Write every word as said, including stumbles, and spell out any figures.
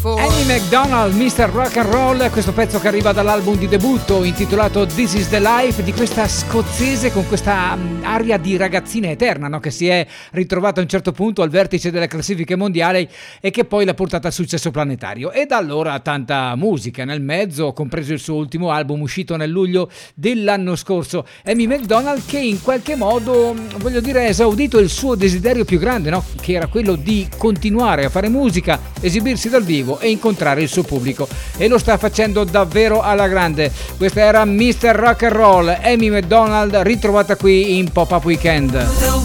Amy Macdonald, mister Rock and Roll, questo pezzo che arriva dall'album di debutto intitolato This is the Life, di questa scozzese con questa aria di ragazzina eterna, no? Che si è ritrovata a un certo punto al vertice delle classifiche mondiali e che poi l'ha portata al successo planetario. E da allora tanta musica nel mezzo, compreso il suo ultimo album uscito nel luglio dell'anno scorso. Amy Macdonald che in qualche modo, voglio dire, ha esaudito il suo desiderio più grande, no? Che era quello di continuare a fare musica, esibirsi dal vivo e incontrare il suo pubblico, e lo sta facendo davvero alla grande. Questa era mister Rock and Roll, Amy Macdonald, ritrovata qui in Pop-Up Weekend.